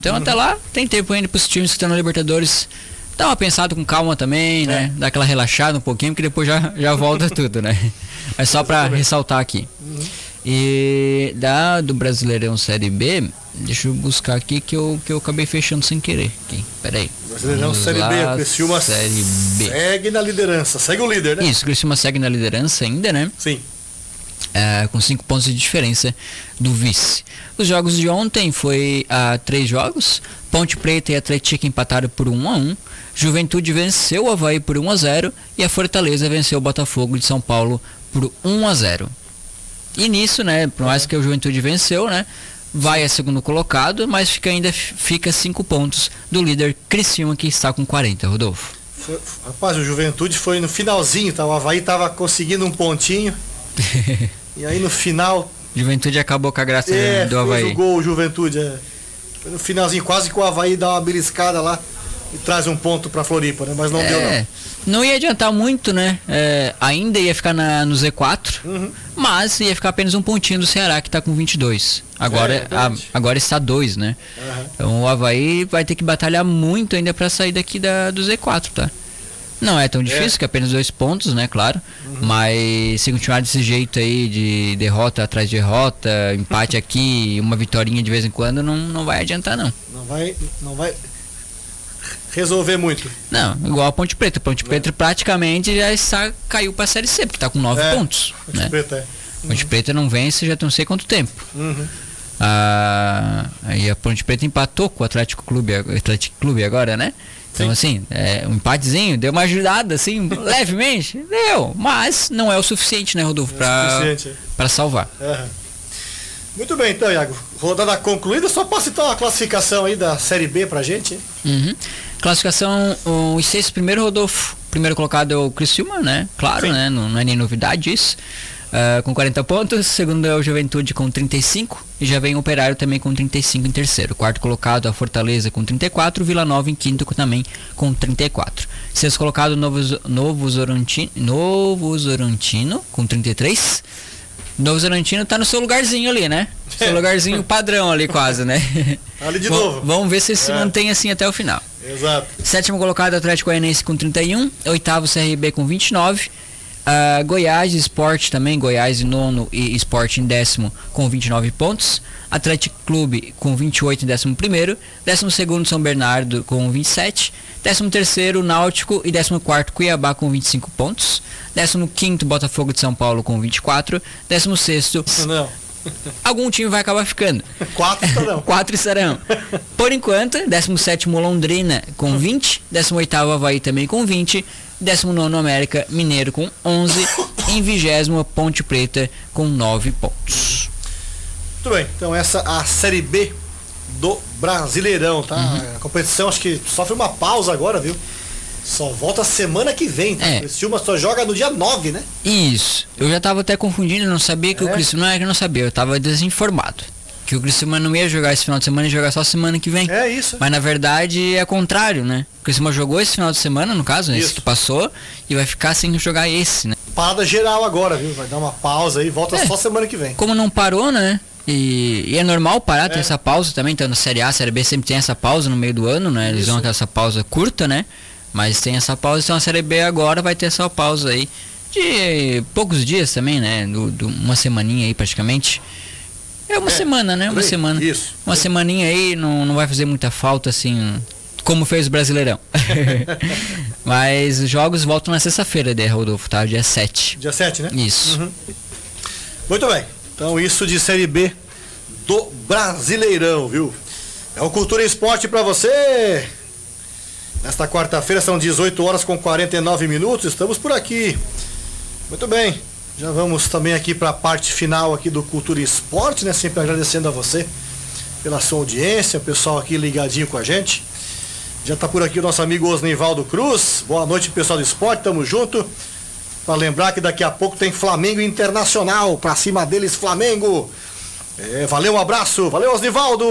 Então até lá tem tempo ainda pros times que estão na Libertadores dar uma pensada com calma também, né? Dar aquela relaxada um pouquinho, porque depois já volta tudo, né? É só pra ressaltar aqui. E do Brasileirão Série B, deixa eu buscar aqui que eu acabei fechando sem querer. Aqui, peraí. Brasileirão Série B, o Criciúma Série B. Segue na liderança, segue o líder, né? Isso, o Criciúma segue na liderança ainda, né? Sim. Com 5 pontos de diferença do vice. Os jogos de ontem foi 3 jogos. Ponte Preta e Atlético empataram por 1-1. Juventude venceu o Avaí por 1-0 e a Fortaleza venceu o Botafogo de São Paulo por 1-0. E nisso, né, por mais que o Juventude venceu, né, vai a segundo colocado, mas fica 5 pontos do líder Criciúma, que está com 40, Rodolfo. Rapaz, o Juventude foi no finalzinho, tá? O Avaí tava conseguindo um pontinho. E aí no final... Juventude acabou com a graça do Avaí. Fez o gol, o Juventude. Foi no finalzinho, quase que o Avaí dá uma beliscada lá e traz um ponto pra Floripa, né? Mas não deu, não. Não ia adiantar muito, né? Ainda ia ficar no Z4, mas ia ficar apenas um pontinho do Ceará, que tá com 22. Agora está 2, né? Então o Avaí vai ter que batalhar muito ainda pra sair daqui do Z4, tá? Não é tão difícil, que apenas 2 pontos, né, claro. Mas se continuar desse jeito aí, de derrota atrás de derrota, empate aqui, uma vitória de vez em quando, não vai adiantar, não. Não vai resolver muito. Não, igual a Ponte Preta. Ponte Preta praticamente já caiu pra Série C, porque tá com 9 pontos. Ponte Preta, Ponte Preta não vence já não sei quanto tempo. Aí a Ponte Preta empatou com o Atlético Clube agora, né? Então, assim, um empatezinho, deu uma ajudada, assim, levemente, deu, mas não é o suficiente, né, Rodolfo, pra salvar. Muito bem, então, Iago, rodada concluída, só passa então a classificação aí da Série B pra gente. Classificação, os 6 primeiros, Rodolfo, primeiro colocado é o Criciúma, né, claro, né, não é nem novidade isso. Com 40 pontos, segundo é o Juventude com 35 e já vem o Operário também com 35 em terceiro. Quarto colocado a Fortaleza com 34, Vila Nova em quinto também com 34. Sexto colocado Novo Horizontino com 33. Novo Horizontino tá no seu lugarzinho ali, né? Seu lugarzinho padrão ali quase, né? Ali de novo. Vamos ver se mantém assim até o final. Exato. Sétimo colocado Atlético Goianiense com 31, oitavo CRB com 29. Goiás Sport também, Goiás em nono e Sport em décimo com 29 pontos. Atlético Clube com 28 em 11º. 12º São Bernardo com 27. 13º Náutico e 14º Cuiabá com 25 pontos. 15º Botafogo de São Paulo com 24. 16º Não. Algum time vai acabar ficando. 4 estarão. 4 estarão. Por enquanto, 17º Londrina com 20. 18º Avaí também com 20. 19º América Mineiro com 11. Em 20º Ponte Preta com 9 pontos. Muito bem, então essa é a Série B do Brasileirão, tá? A competição acho que sofre uma pausa agora, viu? Só volta semana que vem, tá? O Criciúma só joga no dia 9, né? Isso. Eu já tava até confundindo, não sabia que o Criciúma... Não é que eu não sabia, eu tava desinformado. Que o Criciúma não ia jogar esse final de semana, ia jogar só semana que vem. É isso. Mas na verdade é contrário, né? O Criciúma jogou esse final de semana, no caso, esse que passou, e vai ficar sem jogar esse, né? Parada geral agora, viu? Vai dar uma pausa aí, volta só semana que vem. Como não parou, né? E é normal parar, ter essa pausa também, então na Série A, Série B sempre tem essa pausa no meio do ano, né? Eles vão ter essa pausa curta, né? Mas tem essa pausa, então a Série B agora vai ter essa pausa aí de poucos dias também, né? Uma semaninha aí praticamente. É uma semana, né? Uma semana. Isso. Uma semaninha aí não vai fazer muita falta, assim, como fez o Brasileirão. Mas os jogos voltam na sexta-feira, Rodolfo, tá? Dia 7. Dia 7, né? Isso. Muito bem. Então isso de Série B do Brasileirão, viu? É o Cultura e Esporte pra você. Nesta quarta-feira são 18 horas com 49 minutos. Estamos por aqui. Muito bem. Já vamos também aqui para a parte final aqui do Cultura e Esporte, né? Sempre agradecendo a você pela sua audiência, o pessoal aqui ligadinho com a gente. Já está por aqui o nosso amigo Osnivaldo Cruz. Boa noite, pessoal do esporte, tamo junto. Para lembrar que daqui a pouco tem Flamengo Internacional, para cima deles Flamengo. Valeu, um abraço, valeu Osnivaldo.